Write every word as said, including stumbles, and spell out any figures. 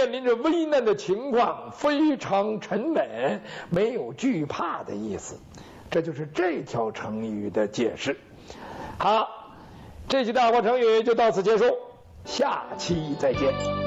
面临着危难的情况，非常沉稳，没有惧怕的意思。这就是这条成语的解释。好，这期大话成语就到此结束，下期再见。